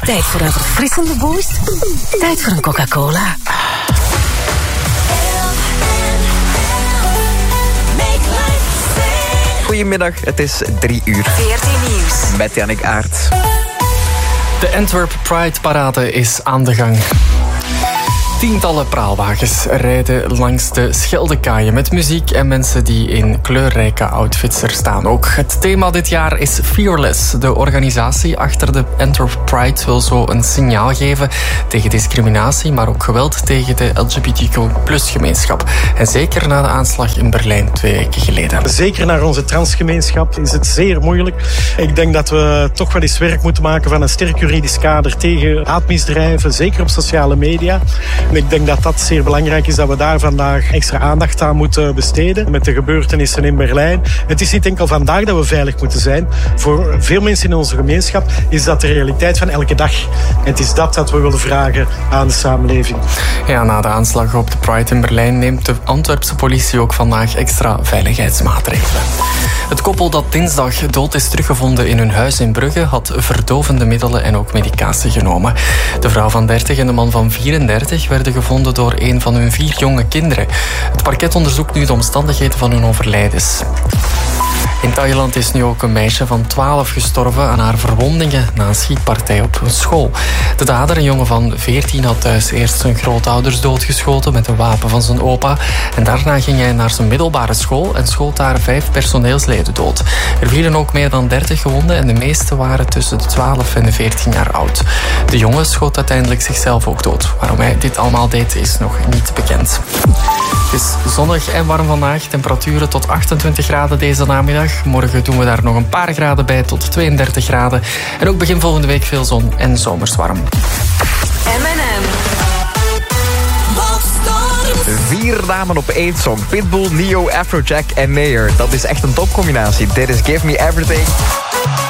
Tijd voor een verfrissende boost. Tijd voor een Coca-Cola. Goedemiddag, het is 3 uur. VRT Nieuws. Met Jannik Aert. De Antwerp Pride Parade is aan de gang. Tientallen praalwagens rijden langs de Scheldekaaien met muziek en mensen die in kleurrijke outfits er staan ook. Het thema dit jaar is Fearless. De organisatie achter de Antwerp Pride wil zo een signaal geven tegen discriminatie, maar ook geweld tegen de LGBTQ+-gemeenschap. En zeker na de aanslag in Berlijn 2 weken geleden. Zeker naar onze transgemeenschap is het zeer moeilijk. Ik denk dat we toch wel eens werk moeten maken van een sterk juridisch kader tegen haatmisdrijven, zeker op sociale media. En ik denk dat dat zeer belangrijk is, dat we daar vandaag extra aandacht aan moeten besteden. Met de gebeurtenissen in Berlijn. Het is niet enkel vandaag dat we veilig moeten zijn. Voor veel mensen in onze gemeenschap is dat de realiteit van elke dag. En het is dat we willen vragen aan de samenleving. Ja, na de aanslag op de Pride in Berlijn neemt de Antwerpse politie ook vandaag extra veiligheidsmaatregelen. Het koppel dat dinsdag dood is teruggevonden in hun huis in Brugge had verdovende middelen en ook medicatie genomen. De vrouw van 30 en de man van 34 werden gevonden door een van hun 4 jonge kinderen. Het parket onderzoekt nu de omstandigheden van hun overlijdens. In Thailand is nu ook een meisje van 12 gestorven aan haar verwondingen na een schietpartij op een school. De dader, een jongen van 14, had thuis eerst zijn grootouders doodgeschoten met een wapen van zijn opa. En daarna ging hij naar zijn middelbare school en schoot daar 5 personeelsleden dood. Er vielen ook meer dan 30 gewonden en de meeste waren tussen de 12 en de 14 jaar oud. De jongen schoot uiteindelijk zichzelf ook dood. Waarom hij dit allemaal deed is nog niet bekend. Het is zonnig en warm vandaag. Temperaturen tot 28 graden deze namiddag. Morgen doen we daar nog een paar graden bij tot 32 graden. En ook begin volgende week veel zon en zomers warm. M&M. 4 namen op 1 song. Pitbull, Neo, Afrojack en Nayer. Dat is echt een topcombinatie. Dit is Give Me Everything.